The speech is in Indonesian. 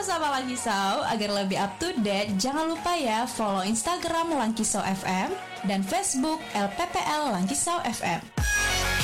sama Langkisau, agar lebih up to date, jangan lupa ya follow Instagram Langkisau FM dan Facebook LPPL Langkisau FM.